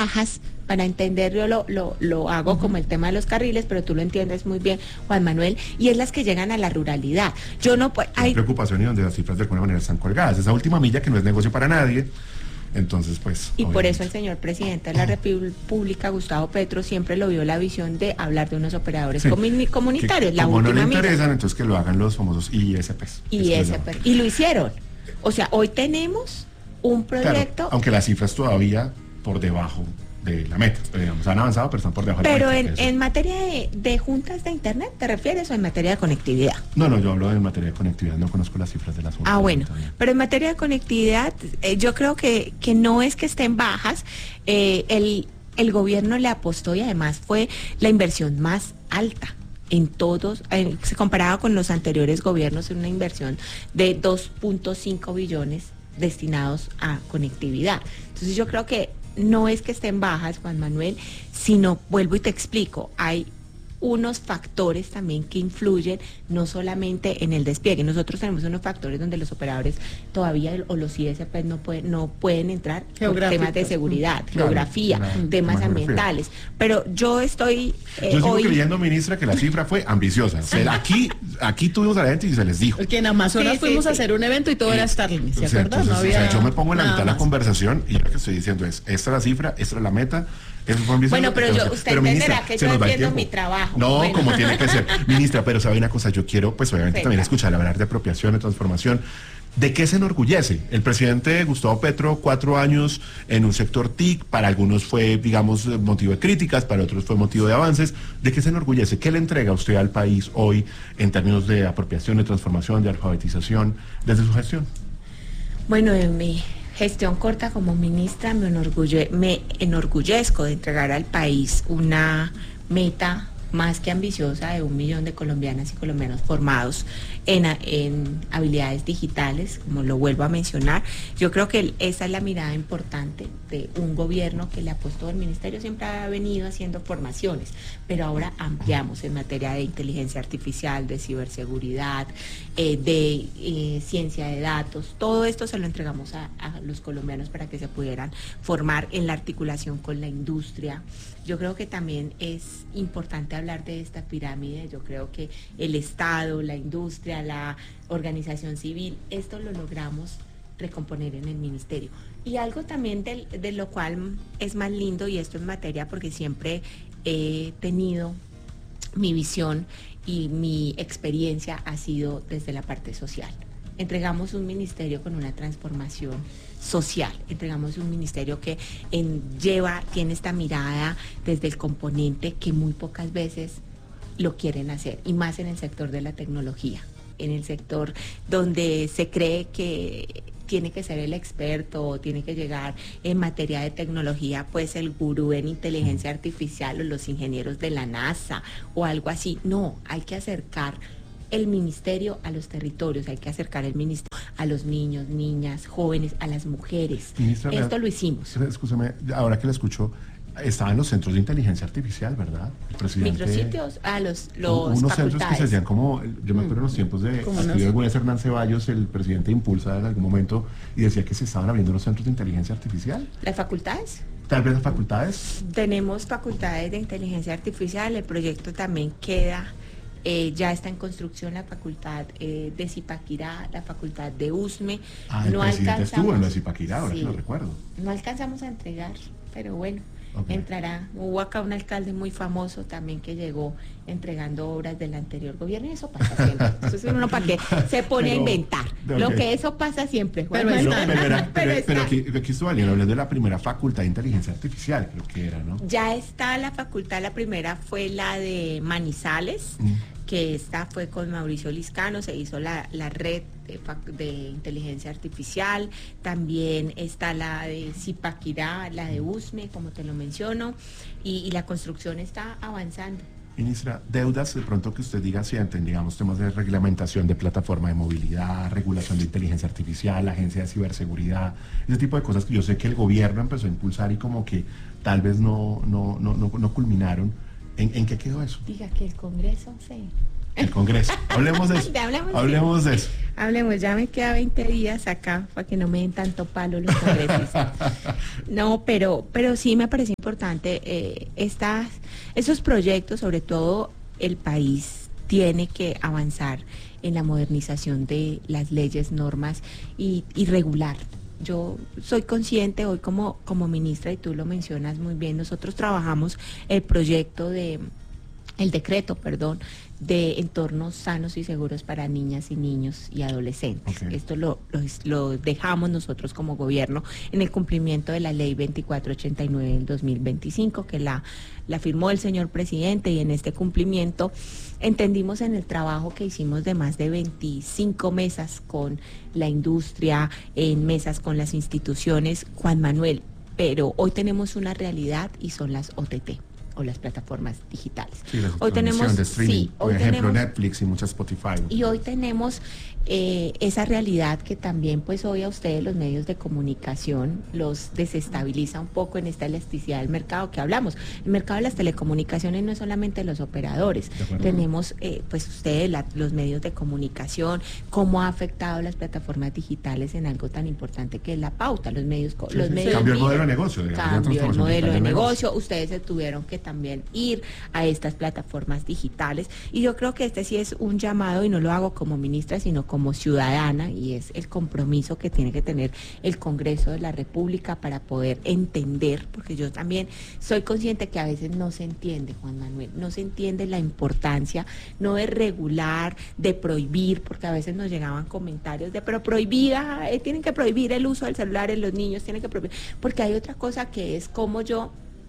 bajas, para entenderlo lo hago como el tema de los carriles, pero tú lo entiendes muy bien, Juan Manuel, y es las que llegan a la ruralidad. Yo no puedo... Hay preocupación y donde las cifras de alguna manera están colgadas. Esa última milla que no es negocio para nadie. Entonces, pues... Y por eso el señor presidente de la República, Gustavo Petro, siempre lo vio la visión de hablar de unos operadores comunitarios. Que, como no le interesan, entonces que lo hagan los famosos ISPs. Y lo hicieron. O sea, hoy tenemos un proyecto... Claro, aunque las cifras todavía por debajo de la meta, digamos, han avanzado, pero están por debajo de la meta. Pero en materia de juntas de internet, ¿te refieres o en materia de conectividad? No, yo hablo de materia de conectividad, no conozco las cifras de las juntas. Bueno, pero en materia de conectividad, yo creo que no es que estén bajas, el gobierno le apostó y además fue la inversión más alta en todos, se comparaba con los anteriores gobiernos, en una inversión de 2.5 billones destinados a conectividad. Entonces yo creo que no es que estén bajas, Juan Manuel, sino, vuelvo y te explico, hay unos factores también que influyen no solamente en el despliegue. Nosotros tenemos unos factores donde los operadores todavía o los ISP no pueden entrar por temas de seguridad, geografía, temas ambientales. Pero yo estoy yo sigo creyendo, ministra, que la cifra fue ambiciosa. O sea, aquí tuvimos a la gente y se les dijo. Porque en Amazonas fuimos a hacer un evento y todo era Starlink, ¿se acuerdan? Entonces, no había yo me pongo en la mitad de la más conversación y lo que estoy diciendo es, esta es la cifra, esta es la meta. Eso fue ambicioso. Bueno, pero usted entenderá que yo entiendo mi trabajo. No, como tiene que ser. Ministra, pero sabe una cosa, yo quiero, pues obviamente también escuchar hablar de apropiación, de transformación. ¿De qué se enorgullece? El presidente Gustavo Petro, 4 años en un sector TIC, para algunos fue, digamos, motivo de críticas, para otros fue motivo de avances. ¿De qué se enorgullece? ¿Qué le entrega usted al país hoy en términos de apropiación, de transformación, de alfabetización, desde su gestión? Bueno, en mi gestión corta como ministra me enorgullezco de entregar al país una meta más que ambiciosa de 1 millón de colombianas y colombianos formados en habilidades digitales, como lo vuelvo a mencionar. Yo creo que esa es la mirada importante de un gobierno que le apostó. El ministerio siempre ha venido haciendo formaciones, pero ahora ampliamos en materia de inteligencia artificial, de ciberseguridad, de ciencia de datos. Todo esto se lo entregamos a los colombianos para que se pudieran formar en la articulación con la industria. Yo creo que también es importante hablar de esta pirámide. Yo creo que el Estado, la industria, la organización civil, esto lo logramos recomponer en el ministerio. Y algo también de lo cual es más lindo, y esto en materia porque siempre he tenido mi visión y mi experiencia ha sido desde la parte social. Entregamos un ministerio con una transformación social, entregamos un ministerio que tiene esta mirada desde el componente que muy pocas veces lo quieren hacer, y más en el sector de la tecnología, en el sector donde se cree que tiene que ser el experto o tiene que llegar en materia de tecnología, pues el gurú en inteligencia artificial o los ingenieros de la NASA o algo así. No, hay que acercar el ministerio a los territorios, hay que acercar el ministerio a los niños, niñas, jóvenes, a las mujeres. Ministra, esto lo hicimos. Escúchame, ahora que la escucho, estaba en los centros de inteligencia artificial, ¿verdad? El presidente... Micrositios, los unos centros que se hacían como, yo me acuerdo en los tiempos de alguna vez Hernán Ceballos, el presidente Impulsa en algún momento, y decía que se estaban abriendo los centros de inteligencia artificial. ¿Las facultades? Tal vez las facultades. Tenemos facultades de inteligencia artificial, el proyecto también queda... ya está en construcción la facultad de Zipaquirá, la facultad de Usme. El presidente estuvo en la de Zipaquirá, ahora que lo recuerdo. No alcanzamos a entregar, pero bueno, entrará. Hubo acá un alcalde muy famoso también que llegó entregando obras del anterior gobierno, y eso pasa siempre. Entonces uno para qué se pone a inventar. Lo que eso pasa siempre. Pero aquí estuvo alguien hablando de la primera facultad de inteligencia artificial, creo que era, ¿no? Ya está la facultad, la primera fue la de Manizales, que esta fue con Mauricio Liscano, se hizo la red de inteligencia artificial. También está la de Zipaquirá, la de Usme, como te lo menciono, y la construcción está avanzando. Ministra, deudas de pronto que usted diga sienten, digamos, temas de reglamentación de plataforma de movilidad, regulación de inteligencia artificial, agencia de ciberseguridad, ese tipo de cosas que yo sé que el gobierno empezó a impulsar y como que tal vez no culminaron. ¿En qué quedó eso? Diga que el Congreso el Congreso. Hablemos de eso. Hablemos de eso. Hablemos, ya me queda 20 días acá para que no me den tanto palo los congresistas. No, pero sí me parece importante esos proyectos, sobre todo el país tiene que avanzar en la modernización de las leyes, normas y regular. Yo soy consciente hoy como ministra, y tú lo mencionas muy bien, nosotros trabajamos el decreto, de entornos sanos y seguros para niñas y niños y adolescentes. Okay. Esto lo dejamos nosotros como gobierno en el cumplimiento de la ley 2489 del 2025, que la firmó el señor presidente, y en este cumplimiento entendimos en el trabajo que hicimos de más de 25 mesas con la industria, en mesas con las instituciones, Juan Manuel, pero hoy tenemos una realidad y son las OTT. O las plataformas digitales. Sí, hoy tenemos de streaming, por ejemplo Netflix y muchas Spotify. Y hoy tenemos esa realidad que también pues hoy a ustedes los medios de comunicación los desestabiliza un poco en esta elasticidad del mercado que hablamos. El mercado de las telecomunicaciones no es solamente los operadores, tenemos pues ustedes los medios de comunicación, cómo ha afectado las plataformas digitales en algo tan importante que es la pauta, los medios. Cambió el modelo de negocio. Cambió el modelo de negocio, ustedes se tuvieron que también ir a estas plataformas digitales, y yo creo que este sí es un llamado, y no lo hago como ministra sino como ciudadana, y es el compromiso que tiene que tener el Congreso de la República para poder entender, porque yo también soy consciente que a veces no se entiende, Juan Manuel, no se entiende la importancia, no de regular, de prohibir, porque a veces nos llegaban comentarios de pero prohibida, tienen que prohibir el uso del celular en los niños, tienen que prohibir, porque hay otra cosa que es como yo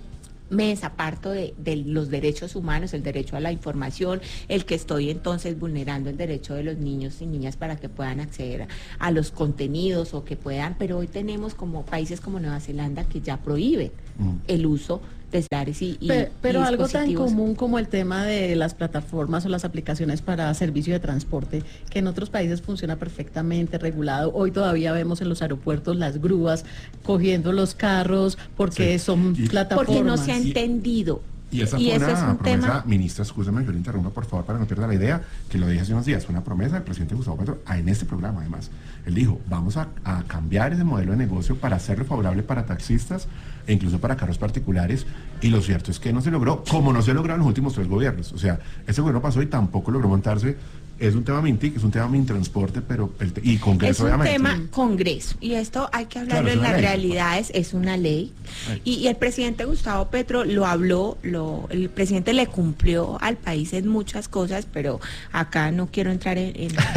me desaparto de los derechos humanos, el derecho a la información, el que estoy entonces vulnerando el derecho de los niños y niñas para que puedan acceder a los contenidos o que puedan, pero hoy tenemos como países como Nueva Zelanda que ya prohíben el uso de celulares pero algo tan común como el tema de las plataformas o las aplicaciones para servicio de transporte, que en otros países funciona perfectamente regulado. Hoy todavía vemos en los aeropuertos las grúas cogiendo los carros porque son plataformas. Porque no se ha entendido. Y esa fue una promesa, ministra, escúchame, yo le interrumpo por favor para no pierda la idea, que lo dije hace unos días, fue una promesa del presidente Gustavo Petro en este programa además. Él dijo, vamos a cambiar ese modelo de negocio para hacerlo favorable para taxistas e incluso para carros particulares, y lo cierto es que no se logró, como no se logró en los últimos 3 gobiernos. O sea, ese gobierno pasó y tampoco logró montarse. Es un tema Mintic, es un tema Mintransporte, pero y Congreso obviamente. Es un tema Congreso, y esto hay que hablarlo en las realidades, es una ley. Y el presidente Gustavo Petro lo habló, el presidente le cumplió al país en muchas cosas, pero acá no quiero entrar en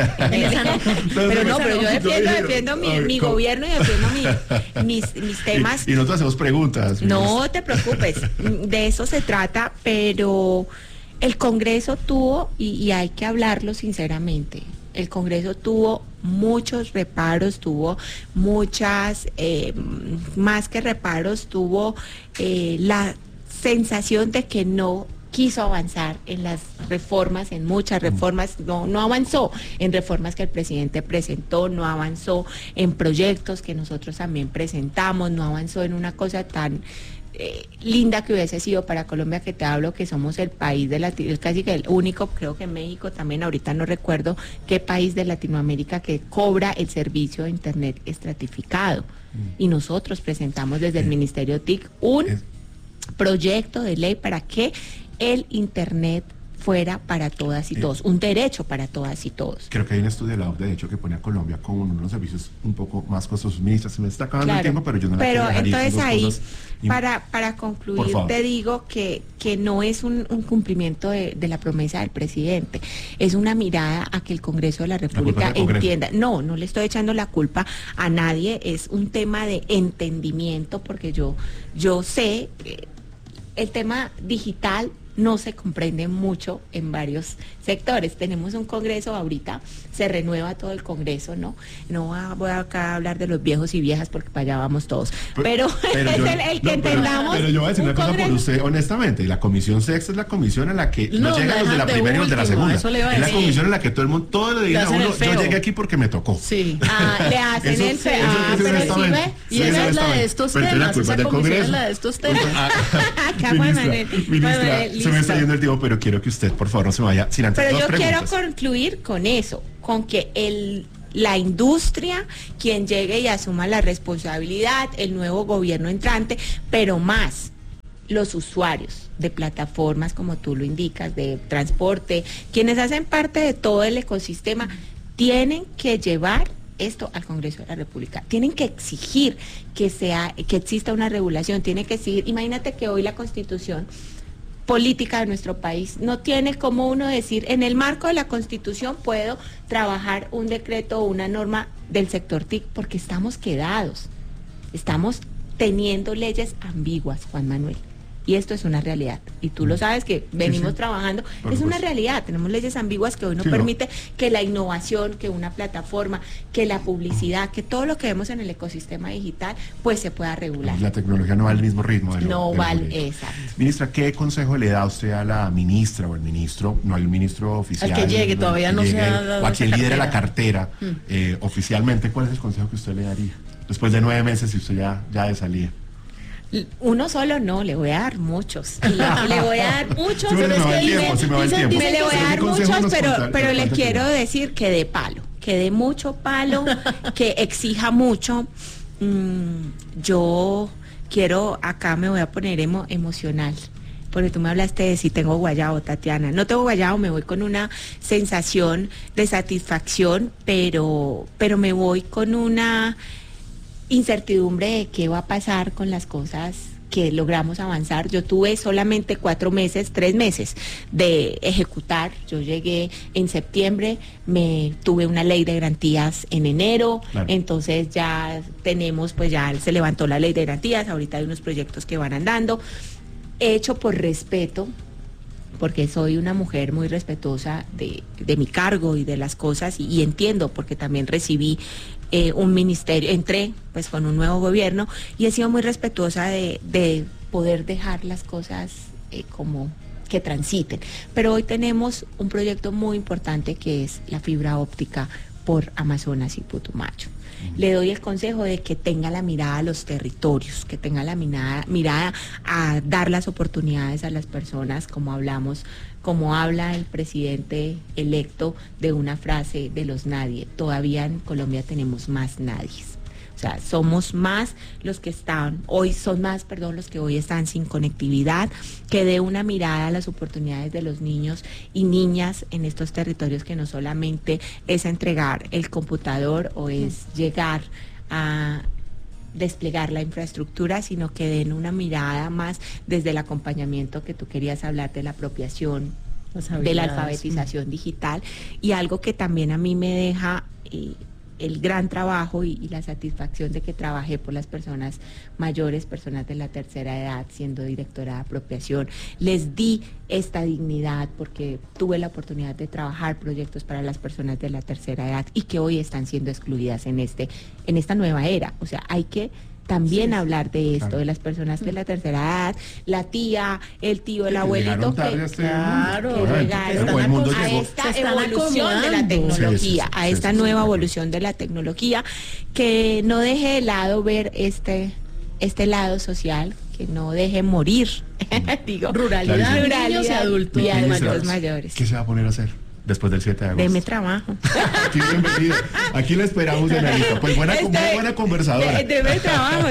pero yo defiendo mi gobierno y defiendo mis temas. Y nosotros hacemos preguntas. No te preocupes, de eso se trata, pero el Congreso tuvo, y hay que hablarlo sinceramente, el Congreso tuvo muchos reparos, tuvo muchas, más que reparos, tuvo la sensación de que no quiso avanzar en las reformas, en muchas reformas, no avanzó en reformas que el presidente presentó, no avanzó en proyectos que nosotros también presentamos, no avanzó en una cosa tan linda que hubiese sido para Colombia, que te hablo que somos el país de Latinoamérica, casi que el único, creo que México también, ahorita no recuerdo qué país de Latinoamérica que cobra el servicio de internet estratificado, y nosotros presentamos desde el Ministerio TIC un proyecto de ley para que el internet fuera para todas y todos, un derecho para todas y todos. Creo que hay un estudio de la OCDE, de hecho, que pone a Colombia como uno de los servicios un poco más costosos. Ministra, se me está acabando el tiempo, pero yo no la quiero dejar. Entonces ahí, para concluir, te digo que no es un cumplimiento de la promesa del presidente, es una mirada a que el Congreso de la República entienda. No le estoy echando la culpa a nadie, es un tema de entendimiento, porque yo sé el tema digital no se comprende mucho en varios sectores. Tenemos un Congreso ahorita, se renueva todo el Congreso, ¿no? No voy acá a hablar de los viejos y viejas porque para allá vamos todos. Pero el que entendamos. Pero yo voy a decir una cosa por usted, honestamente. La Comisión Sexta es la comisión a la que no llegan los de la primera y los de la segunda. Es la comisión en la que todo el mundo, todo le dice a uno, yo llegué aquí porque me tocó. Sí. Le hacen el feo. Pero sí ve. Y esa es la de estos temas. Esa comisión es la de estos temas. Acá, Manuel, Se me está yendo el tiempo, pero quiero que usted, por favor, no se me vaya sin antes pero dos yo preguntas. quiero concluir con eso, con que la industria, quien llegue y asuma la responsabilidad, el nuevo gobierno entrante, pero más los usuarios de plataformas, como tú lo indicas, de transporte, quienes hacen parte de todo el ecosistema, tienen que llevar esto al Congreso de la República, tienen que exigir que exista una regulación, tienen que exigir, imagínate que hoy la Constitución política de nuestro país no tiene como uno decir, en el marco de la Constitución puedo trabajar un decreto o una norma del sector TIC, porque estamos quedados, estamos teniendo leyes ambiguas, Juan Manuel. Y esto es una realidad. Y tú lo sabes que venimos trabajando. Es una realidad. Tenemos leyes ambiguas que hoy no permite que la innovación, que una plataforma, que la publicidad, que todo lo que vemos en el ecosistema digital, pues se pueda regular. La tecnología no va al mismo ritmo. No vale, exacto. Ministra, ¿qué consejo le da usted a la ministra o el ministro, no al ministro oficial? Al que llegue, todavía no se ha dado. O a quien lidera la cartera Mm. oficialmente, ¿cuál es el consejo que usted le daría? Después de 9 meses y usted ya de salida. Uno solo no, le voy a dar muchos. Le voy a dar muchos. Sí, pero me va el tiempo. Me le voy a dar muchos, pero le quiero decir decir que dé palo, que dé mucho palo, que exija mucho. Yo quiero, acá me voy a poner emocional, porque tú me hablaste de si tengo guayabo, Tatiana. No tengo guayabo, me voy con una sensación de satisfacción, pero me voy con una incertidumbre de qué va a pasar con las cosas que logramos avanzar. Yo tuve solamente 3 meses de ejecutar. Yo llegué en septiembre, tuve una ley de garantías en enero, claro. Entonces ya tenemos, pues ya se levantó la ley de garantías, ahorita hay unos proyectos que van andando. He hecho por respeto, porque soy una mujer muy respetuosa de mi cargo y de las cosas, y entiendo, porque también recibí un ministerio, entré pues con un nuevo gobierno y he sido muy respetuosa de poder dejar las cosas como que transiten. Pero hoy tenemos un proyecto muy importante que es la fibra óptica por Amazonas y Putumayo. Le doy el consejo de que tenga la mirada a los territorios, que tenga la mirada a dar las oportunidades a las personas, como hablamos, como habla el presidente electo de una frase de los nadie. Todavía en Colombia tenemos más nadies. O sea, somos más los que los que hoy están sin conectividad, que dé una mirada a las oportunidades de los niños y niñas en estos territorios, que no solamente es entregar el computador o es llegar a desplegar la infraestructura, sino que den una mirada más desde el acompañamiento que tú querías hablar, de la apropiación, de la alfabetización digital, y algo que también a mí me deja el gran trabajo y la satisfacción de que trabajé por las personas mayores, personas de la tercera edad, siendo directora de apropiación. Les di esta dignidad porque tuve la oportunidad de trabajar proyectos para las personas de la tercera edad y que hoy están siendo excluidas en esta nueva era. O sea, hay que también hablar de esto, claro, de las personas de la tercera edad, la tía, el tío, el abuelito, que llegaron a esta evolución de la tecnología, a esta nueva evolución de la tecnología, que no deje de lado ver este lado social, que no deje morir, digo, ruralidad, niños y adultos mayores. ¿Qué se va a poner a hacer después del 7 de agosto? Deme trabajo. Aquí la esperamos, Dianarita. Pues buena conversadora. Deme trabajo.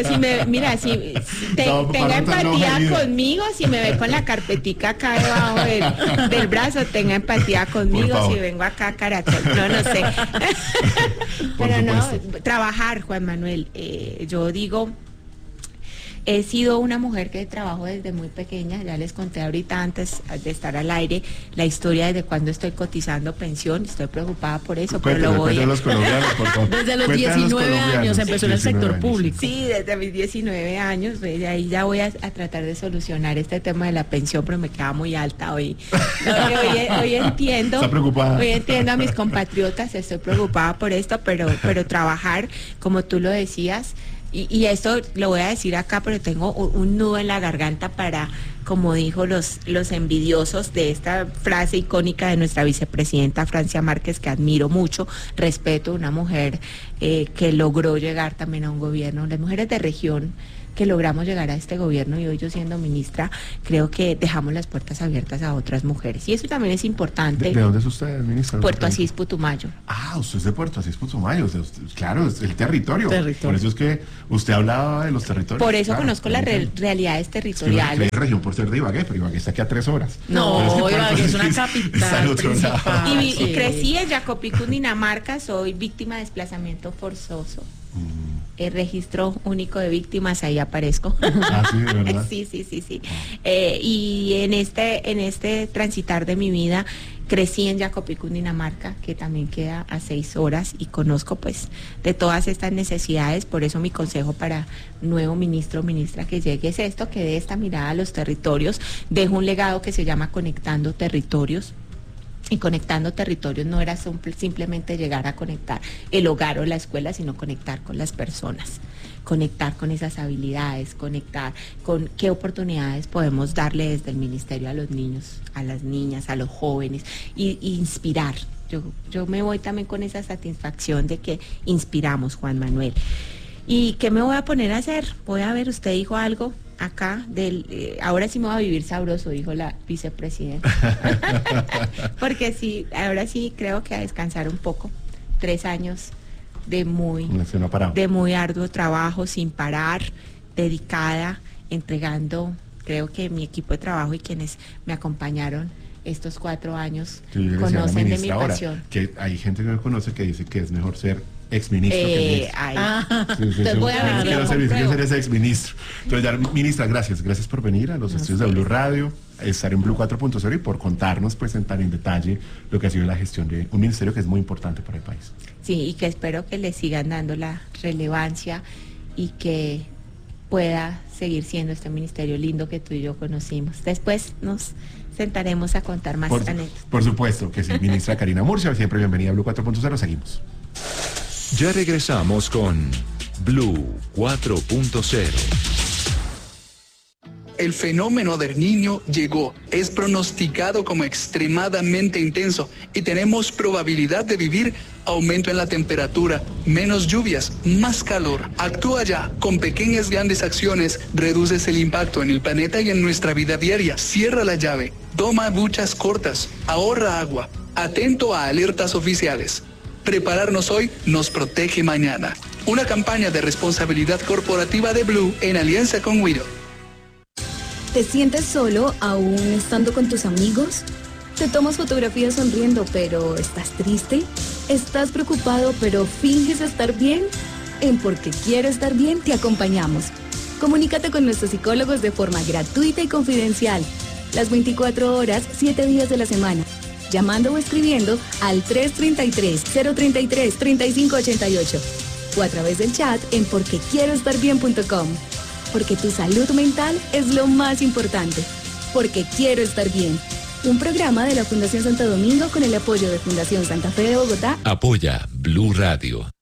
Tenga empatía conmigo, si me ve con la carpetica acá debajo del brazo, tenga empatía conmigo, si vengo acá a Caracol. No sé. Pero no, trabajar, Juan Manuel. Yo digo, he sido una mujer que trabajo desde muy pequeña. Ya les conté ahorita, antes de estar al aire, la historia desde cuando estoy cotizando pensión. Estoy preocupada por eso, pero lo voy a... los colombianos, por favor. Desde los 19 años empezó en el sector público. Sí, desde mis 19 años. De ahí ya voy a tratar de solucionar este tema de la pensión, pero me queda muy alta hoy. Hoy entiendo. ¿Está preocupada? Hoy entiendo a mis compatriotas, estoy preocupada por esto, pero trabajar, como tú lo decías. Y esto lo voy a decir acá, pero tengo un nudo en la garganta para, como dijo los envidiosos de esta frase icónica de nuestra vicepresidenta Francia Márquez, que admiro mucho, respeto, una mujer que logró llegar también a un gobierno. Las mujeres de región que logramos llegar a este gobierno, y hoy yo siendo ministra, creo que dejamos las puertas abiertas a otras mujeres. Y eso también es importante. ¿De dónde es usted, ministra? Puerto Asís, Putumayo. Ah, usted es de Puerto Asís, Putumayo. Claro, es el territorio. Por eso es que usted hablaba de los territorios. Por eso claro, conozco las realidades territoriales. Es región por ser de Ibagué, pero Ibagué está aquí a 3 horas. No, Ibagué es una capital principal. Y crecí en Jacopí, Cundinamarca, soy víctima de desplazamiento forzoso. El registro único de víctimas, ahí aparezco. Ah, sí, de verdad. Sí. Y en este transitar de mi vida, crecí en Jacopí, Cundinamarca, que también queda a 6 horas, y conozco pues de todas estas necesidades. Por eso mi consejo para nuevo ministro o ministra que llegue es esto, que dé esta mirada a los territorios, dejo un legado que se llama Conectando Territorios. Y Conectando Territorios no era simplemente llegar a conectar el hogar o la escuela, sino conectar con las personas, conectar con esas habilidades, conectar con qué oportunidades podemos darle desde el ministerio a los niños, a las niñas, a los jóvenes, y inspirar. Yo me voy también con esa satisfacción de que inspiramos, Juan Manuel. ¿Y qué me voy a poner a hacer? Voy a ver, usted dijo algo acá, ahora sí me voy a vivir sabroso, dijo la vicepresidenta. Porque sí, ahora sí creo que a descansar un poco. 3 años de muy arduo trabajo, sin parar, dedicada, entregando, creo que mi equipo de trabajo y quienes me acompañaron estos 4 años conocen de mi pasión. Ahora, que hay gente que me conoce que dice que es mejor ser exministro que entonces voy a ver quiero ser ese exministro. Entonces ya, ministra, gracias por venir a los estudios de Blue Radio, estar en Blue 4.0 y por contarnos pues en tan en detalle lo que ha sido la gestión de un ministerio que es muy importante para el país. Sí, y que espero que le sigan dando la relevancia y que pueda seguir siendo este ministerio lindo que tú y yo conocimos. Después nos sentaremos a contar más anécdotas. Por supuesto que sí, ministra Karina Murcia, siempre bienvenida a Blue 4.0, seguimos. Ya regresamos con Blue 4.0. El fenómeno del Niño llegó, es pronosticado como extremadamente intenso y tenemos probabilidad de vivir aumento en la temperatura, menos lluvias, más calor. Actúa ya, con pequeñas grandes acciones reduces el impacto en el planeta y en nuestra vida diaria. Cierra la llave, toma duchas cortas, ahorra agua, atento a alertas oficiales. Prepararnos hoy nos protege mañana. Una campaña de responsabilidad corporativa de Blue en alianza con Wido. ¿Te sientes solo aún estando con tus amigos? ¿Te tomas fotografías sonriendo pero estás triste? ¿Estás preocupado pero finges estar bien? En Porque Quiero Estar Bien te acompañamos. Comunícate con nuestros psicólogos de forma gratuita y confidencial. Las 24 horas, 7 días de la semana. Llamando o escribiendo al 333-033-3588 o a través del chat en porquequieroestarbien.com. Porque tu salud mental es lo más importante. Porque Quiero Estar Bien. Un programa de la Fundación Santo Domingo con el apoyo de Fundación Santa Fe de Bogotá. Apoya Blue Radio.